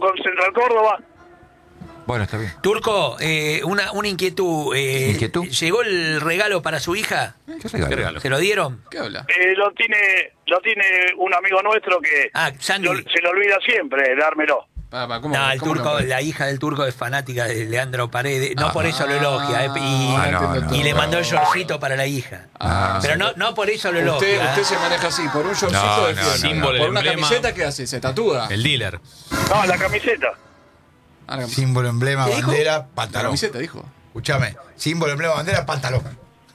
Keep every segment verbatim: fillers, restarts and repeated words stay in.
con Central Córdoba. Bueno, está bien. Turco, eh, una, una inquietud. Eh, ¿Inquietud? ¿Llegó el regalo para su hija? ¿Qué regalo? ¿Qué regalo? ¿Se lo dieron? ¿Qué habla? Eh, lo tiene lo tiene un amigo nuestro que Ah, Sandy. lo- se le olvida siempre dármelo. Pa, pa, ¿cómo, No, el cómo turco, no? la hija del turco es fanática de Leandro Paredes. No Ah. por eso lo elogia. eh, y, Ah, no, entiendo no. y todo. le mandó el shortcito para la hija. Ah, Pero no, no por eso lo elogia. Usted, ¿eh? usted se maneja así, por un shortcito No, de no, fiesta. no, Símbolo, Por el una emblema. camiseta, ¿qué hace? ¿Se tatúa? El dealer. No, la camiseta. Ah, la, Símbolo, emblema, ¿Qué dijo? bandera, la pantalón. camiseta, dijo. Escúchame, símbolo, emblema, bandera, pantalón.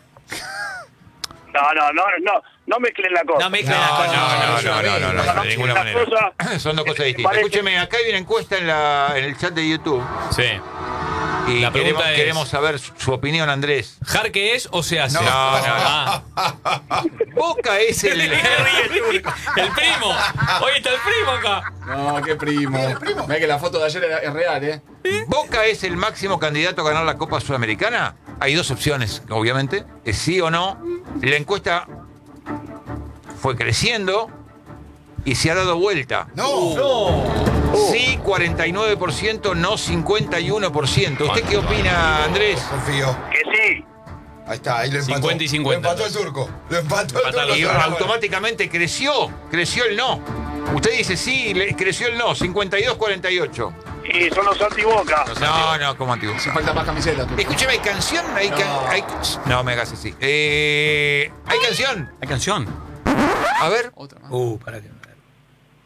No, no, no, no, no mezclen la cosa. No mezclen No, las cosas. no, no, yo no, vi, no, no, no, no, no, de ninguna las manera. cosas- Son dos cosas me distintas. parece- Escúcheme, acá hay una encuesta en, la, en el chat de YouTube Sí. y La pregunta queremos, es- queremos saber su, su opinión, Andrés. ¿Jarque es o se hace? No. No, no, no. Ah. Boca es el... El primo. Hoy está el primo acá. No, qué primo. Ve que la foto de ayer era- es real, ¿eh? ¿Boca es el máximo candidato a ganar la Copa Sudamericana? Hay dos opciones, obviamente, es sí o no. La encuesta fue creciendo y se ha dado vuelta. No. Sí, cuarenta y nueve por ciento, no cincuenta y uno por ciento. ¿Usted qué opina, Andrés? Confío. Que sí. Ahí está, ahí lo empató. cincuenta y cincuenta. Lo empató el turco. Lo empató el Empataron. turco. Y automáticamente creció, creció el no. Usted dice sí, le- creció el no, cincuenta y dos a cuarenta y ocho. Y son los antiboca. No, no, como antiguo. Si falta más camiseta, tú. Escúchame, ¿hay canción? ¿Hay can- hay- No, me hagas así. Eh, ¿Hay canción? ¿Hay canción? A ver. Otra más. Uh, para que.